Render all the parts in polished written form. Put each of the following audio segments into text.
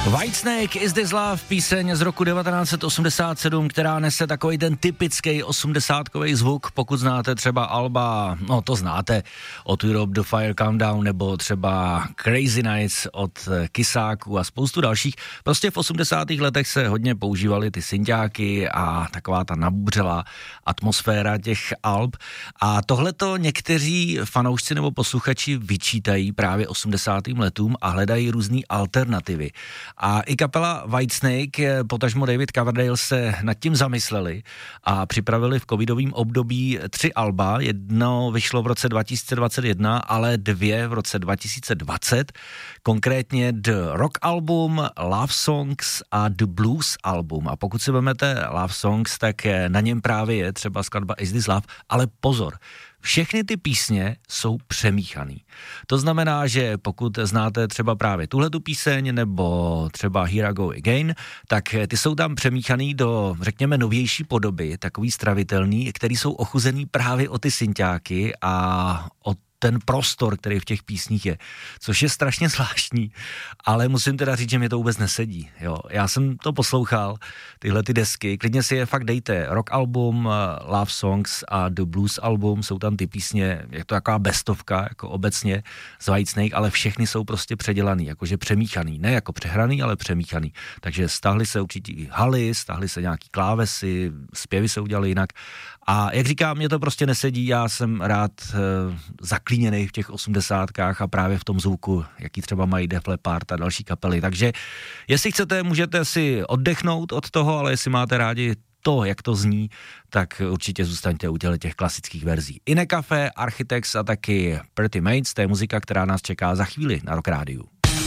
Whitesnake, Is This Love, píseň z roku 1987, která nese takový ten typický 80kový zvuk, pokud znáte třeba alba, no to znáte, od Europe the Fire Countdown, nebo třeba Crazy Nights od Kysáků a spoustu dalších. Prostě v 80. letech se hodně používaly ty synťáky a taková ta nabubřelá atmosféra těch alb. A tohleto někteří fanoušci nebo posluchači vyčítají právě 80. letům a hledají různý alternativy. A i kapela Whitesnake, potažmo David Coverdale se nad tím zamysleli a připravili v covidovém období 3 alba. Jedno vyšlo v roce 2021, ale 2 v roce 2020. Konkrétně The Rock album, Love Songs a The Blues album. A pokud si vezmete Love Songs, tak na něm právě je třeba skladba Is This Love, ale pozor, všechny ty písně jsou přemíchaný. To znamená, že pokud znáte třeba právě tuhletu píseň nebo třeba Here I Go Again, tak ty jsou tam přemíchaný do, řekněme, novější podoby, takový stravitelný, který jsou ochuzený právě o ty synťáky a o ten prostor, který v těch písních je, což je strašně zvláštní, ale musím teda říct, že mě to vůbec nesedí. Jo. Já jsem to poslouchal, tyhle ty desky, klidně si je fakt dejte. Rock album, Love Songs a The Blues album, jsou tam ty písně, je to taková bestovka, jako obecně z Whitesnake, ale všechny jsou prostě předělaný, jakože přemíchaný, ne jako přehraný, ale přemíchaný. Takže stáhly se určitě haly, stáhly se nějaký klávesy, zpěvy se udělaly jinak. A jak říkám, mě to prostě nesedí, já jsem rád zaklíněnej v těch 80kách a právě v tom zvuku, jaký třeba mají Def Leppard a další kapely. Takže jestli chcete, můžete si oddechnout od toho, ale jestli máte rádi to, jak to zní, tak určitě zůstaňte u těch klasických verzí. Inne Café, Architects a taky Pretty Mates, to je muzika, která nás čeká za chvíli na Rock Rádiu.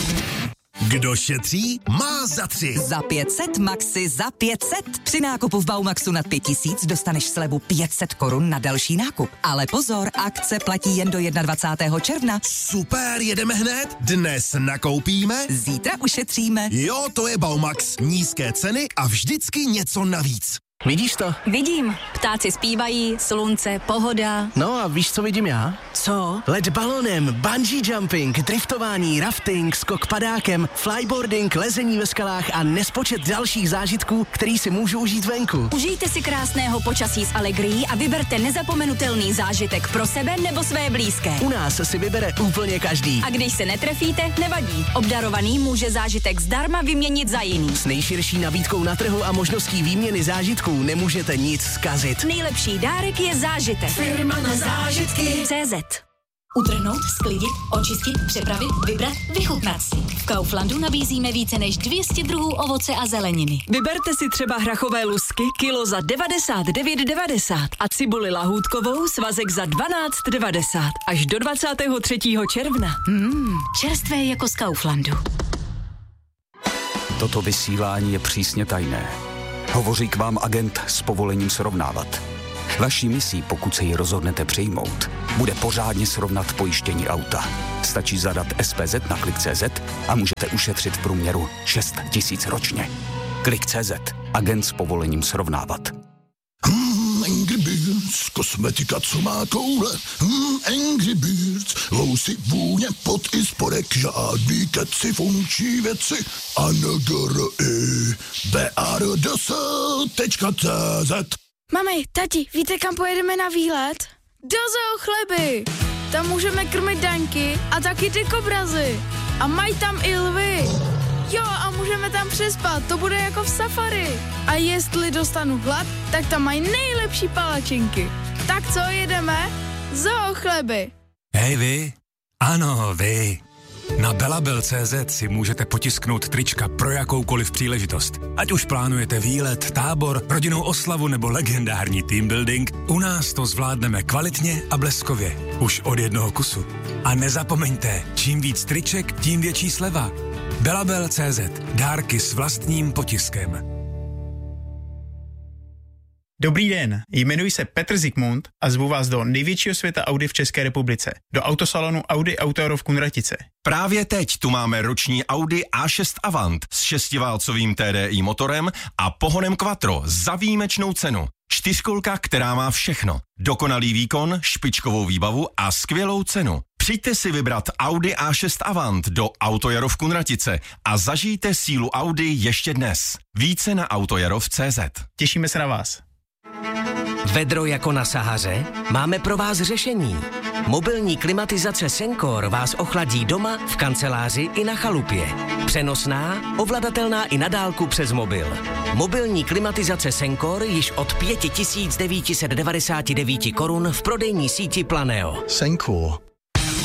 Kdo šetří, má za 3. Za 500, Maxi za 500. Při nákupu v Baumaxu nad 5000 dostaneš slevu 500 korun na další nákup. Ale pozor, akce platí jen do 21. června. Super, jedeme hned? Dnes nakoupíme? Zítra ušetříme. Jo, to je Baumax. Nízké ceny a vždycky něco navíc. Vidíš to? Vidím. Ptáci zpívají, slunce, pohoda. No a víš, co vidím já? Co? Let balonem, bungee jumping, driftování, rafting, skok padákem, flyboarding, lezení ve skalách a nespočet dalších zážitků, který si můžu užít venku. Užijte si krásného počasí s Allegrií a vyberte nezapomenutelný zážitek pro sebe nebo své blízké. U nás si vybere úplně každý. A když se netrefíte, nevadí. Obdarovaný může zážitek zdarma vyměnit za jiný. S nejširší nabídkou na trhu a možností výměny zážitků nemůžete nic zkazit. Nejlepší dárek je zážitek. Firma na zážitky. CZ. Utrhnout, sklidit, očistit, přepravit, vybrat, vychutnat si. V Kauflandu nabízíme více než 200 druhů ovoce a zeleniny. Vyberte si třeba hrachové lusky kilo za 99,90 a cibuli lahůdkovou svazek za 12,90 až do 23. června. Čerstvé jako z Kauflandu. Toto vysílání je přísně tajné. Hovoří k vám agent s povolením srovnávat. Vaší misí, pokud se ji rozhodnete přijmout, bude pořádně srovnat pojištění auta. Stačí zadat SPZ na Klik.cz a můžete ušetřit v průměru 6 000 ročně. Klik.cz. Agent s povolením srovnávat. Angry Birds, kosmetika, co má koule. Angry Birds, vousy, vůně, pot i spodek, žádný keci, funkční věci. BARDS.cz. Mami, tati, víte, kam pojedeme na výlet? Do Zoo Chleby! Tam můžeme krmit daňky a taky ty kobrazy. A mají tam i lvy. Jo, a můžeme tam přespat, to bude jako v safari. A jestli dostanu hlad, tak tam mají nejlepší palačinky. Tak co, jedeme? Zoo Chleby. Hej vy, ano vy. Na belabel.cz si můžete potisknout trička pro jakoukoliv příležitost. Ať už plánujete výlet, tábor, rodinnou oslavu nebo legendární team building, u nás to zvládneme kvalitně a bleskově. Už od jednoho kusu. A nezapomeňte, čím víc triček, tím větší sleva. belabel.cz. Dárky s vlastním potiskem. Dobrý den, jmenuji se Petr Zikmund a zvu vás do největšího světa Audi v České republice, do autosalonu Audi Auto v Kunratice. Právě teď tu máme roční Audi A6 Avant s 6válcovým TDI motorem a pohonem Quattro za výjimečnou cenu. 4kolka, která má všechno. Dokonalý výkon, špičkovou výbavu a skvělou cenu. Přijďte si vybrat Audi A6 Avant do Autojaro v Kunratice a zažijte sílu Audi ještě dnes. Více na autojarov.cz. Těšíme se na vás. Vedro jako na Sahaře? Máme pro vás řešení. Mobilní klimatizace Sencor vás ochladí doma, v kanceláři i na chalupě. Přenosná, ovladatelná i na dálku přes mobil. Mobilní klimatizace Sencor již od 5 999 korun v prodejní síti Planeo. Sencor.